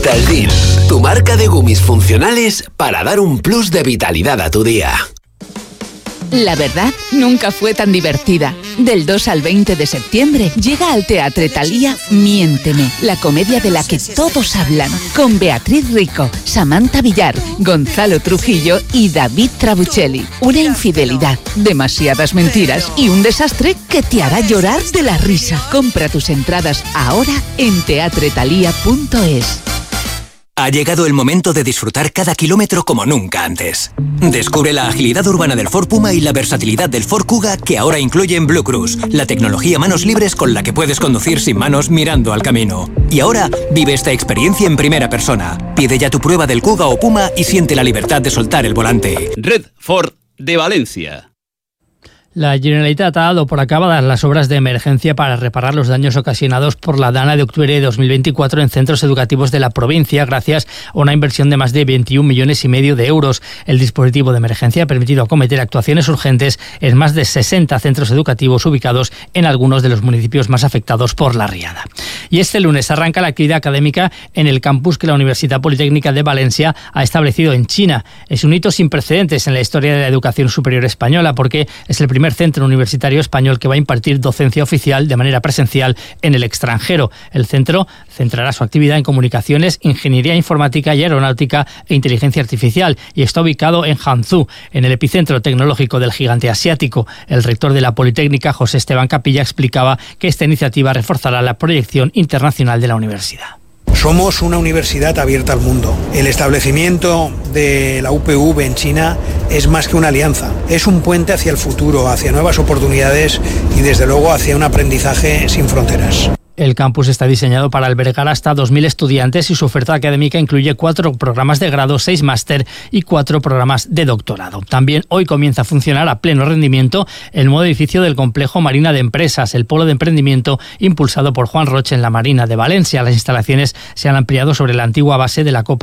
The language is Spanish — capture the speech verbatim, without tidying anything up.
Vitaldil, tu marca de gummies funcionales para dar un plus de vitalidad a tu día. La verdad nunca fue tan divertida. Del dos al veinte de septiembre llega al Teatre Thalía Miénteme, la comedia de la que todos hablan, con Beatriz Rico, Samantha Villar, Gonzalo Trujillo y David Trabuchelli. Una infidelidad, demasiadas mentiras y un desastre que te hará llorar de la risa. Compra tus entradas ahora en teatre thalía punto es. Ha llegado el momento de disfrutar cada kilómetro como nunca antes. Descubre la agilidad urbana del Ford Puma y la versatilidad del Ford Kuga, que ahora incluyen Blue Cruise, la tecnología manos libres con la que puedes conducir sin manos mirando al camino. Y ahora vive esta experiencia en primera persona. Pide ya tu prueba del Kuga o Puma y siente la libertad de soltar el volante. Red Ford de Valencia. La Generalitat ha dado por acabadas las obras de emergencia para reparar los daños ocasionados por la Dana de octubre de dos mil veinticuatro en centros educativos de la provincia, gracias a una inversión de más de veintiún millones y medio de euros. El dispositivo de emergencia ha permitido acometer actuaciones urgentes en más de sesenta centros educativos ubicados en algunos de los municipios más afectados por la riada. Y este lunes arranca la actividad académica en el campus que la Universidad Politécnica de Valencia ha establecido en China. Es un hito sin precedentes en la historia de la educación superior española, porque es el primer centro universitario español que va a impartir docencia oficial de manera presencial en el extranjero. El centro centrará su actividad en comunicaciones, ingeniería informática y aeronáutica e inteligencia artificial, y está ubicado en Hangzhou, en el epicentro tecnológico del gigante asiático. El rector de la Politécnica, José Esteban Capilla, explicaba que esta iniciativa reforzará la proyección internacional de la universidad. Somos una universidad abierta al mundo. El establecimiento de la U P V en China es más que una alianza. Es un puente hacia el futuro, hacia nuevas oportunidades y desde luego hacia un aprendizaje sin fronteras. El campus está diseñado para albergar hasta dos mil estudiantes y su oferta académica incluye cuatro programas de grado, seis máster y cuatro programas de doctorado. También hoy comienza a funcionar a pleno rendimiento el nuevo edificio del complejo Marina de Empresas, el polo de emprendimiento impulsado por Juan Roche en la Marina de Valencia. Las instalaciones se han ampliado sobre la antigua base de la Copa